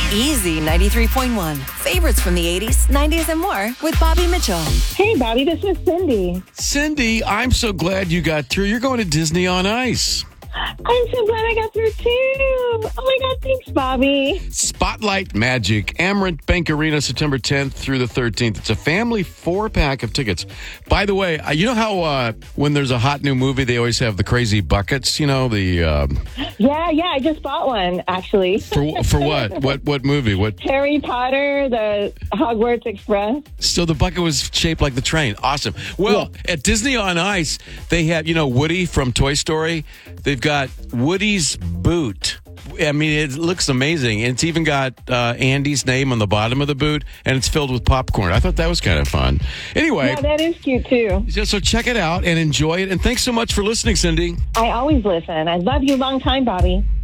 Easy 93.1. Favorites from the 80s, 90s, and more with Bobby Mitchell. Hey, Bobby, this is Cindy. Cindy, I'm so glad you got through. You're going to Disney on Ice. I'm so glad I got through, too. Oh, my God, thanks, Bobby. Spotlight Magic, Amerant Bank Arena, September 10th through the 13th. It's a family 4-pack of tickets. By the way, you know how when there's a hot new movie, they always have the crazy buckets, you know, the... Yeah, I just bought one, actually. For what? What movie? What? Harry Potter, the Hogwarts Express. So the bucket was shaped like the train. Awesome. Well, At Disney on Ice, they have, Woody from Toy Story. They've got Woody's boot. I mean, it looks amazing. It's even got Andy's name on the bottom of the boot, and it's filled with popcorn. I thought that was kind of fun. Anyway. Yeah, that is cute, too. So check it out and enjoy it. And thanks so much for listening, Cindy. I always listen. I love you. Long time, Bobby.